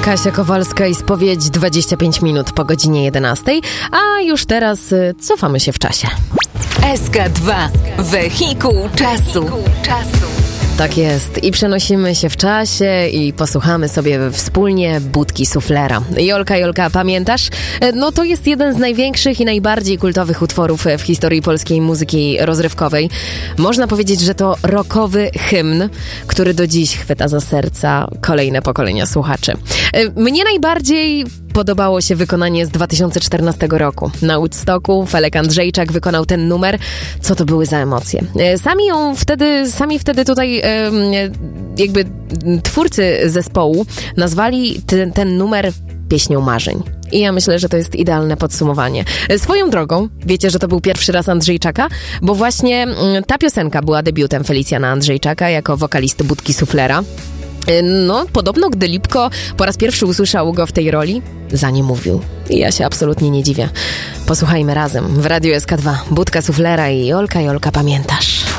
Kasia Kowalska i spowiedź 25 minut po godzinie 11, a już teraz cofamy się w czasie. SK2. Wehikuł czasu. Tak jest. I przenosimy się w czasie i posłuchamy sobie wspólnie Budki Suflera. Jolka, pamiętasz? No to jest jeden z największych i najbardziej kultowych utworów w historii polskiej muzyki rozrywkowej. Można powiedzieć, że to rockowy hymn, który do dziś chwyta za serca kolejne pokolenia słuchaczy. Mnie najbardziej podobało się wykonanie z 2014 roku. Na Woodstocku Felek Andrzejczak wykonał ten numer. Co to były za emocje? Sami wtedy tutaj jakby twórcy zespołu nazwali ten numer pieśnią marzeń. I ja myślę, że to jest idealne podsumowanie. Swoją drogą, wiecie, że to był pierwszy raz Andrzejczaka, bo właśnie ta piosenka była debiutem Felicjana Andrzejczaka jako wokalisty Budki Suflera. No, podobno gdy Lipko po raz pierwszy usłyszał go w tej roli, za nie mówił. I ja się absolutnie nie dziwię. Posłuchajmy razem w Radiu SK2 Budka Suflera i Jolka, pamiętasz?